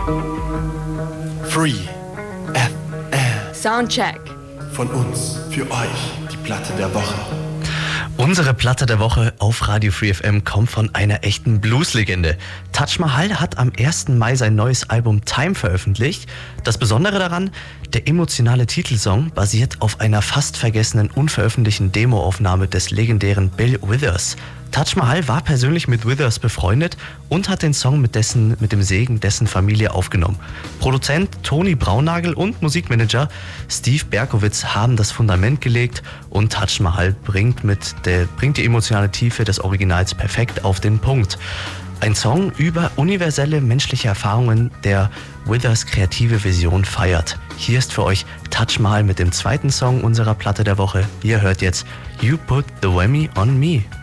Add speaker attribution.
Speaker 1: Free FM.
Speaker 2: Soundcheck.
Speaker 1: Von uns, für euch, die Platte der Woche.
Speaker 3: Unsere Platte der Woche auf Radio Free FM kommt von einer echten Blues-Legende. Taj Mahal hat am 1. Mai sein neues Album Time veröffentlicht. Das Besondere daran, der emotionale Titelsong basiert auf einer fast vergessenen unveröffentlichten Demoaufnahme des legendären Bill Withers. Taj Mahal war persönlich mit Withers befreundet und hat den Song mit dem Segen dessen Familie aufgenommen. Produzent Toni Braunagel und Musikmanager Steve Berkowitz haben das Fundament gelegt und Taj Mahal bringt die emotionale Tiefe des Originals perfekt auf den Punkt. Ein Song über universelle menschliche Erfahrungen, der Withers kreative Vision feiert. Hier ist für euch Taj Mahal mit dem zweiten Song unserer Platte der Woche. Ihr hört jetzt You Put the Whammy on Me.